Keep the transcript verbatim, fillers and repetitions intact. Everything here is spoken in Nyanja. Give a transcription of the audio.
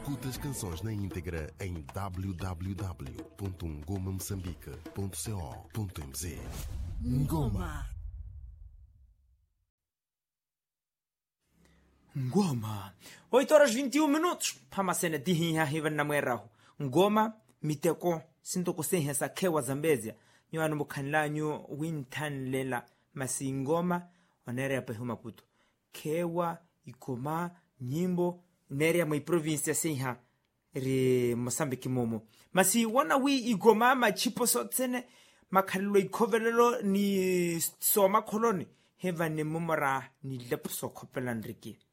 Escuta as canções na íntegra em w w w ponto ngoma moçambique ponto co ponto m z. Ngoma. Ngoma. oito horas e vinte e um minutos. Pamasena dihinha hivan na mwerahu. Ngoma miteko sinto kusenha sa kewa Zambezia. Nyoano mukhanlanyo wintan lela masi ngoma onere ya pehuma puto. Kewa, ikoma, nyimbo nere ya mwi provinsia senha re Mozambique momo. Masi wana wi igoma machipo sotsene makhalilo ikovelelo ni soma koloni heva ni mumara ni lepuso kopela nriki.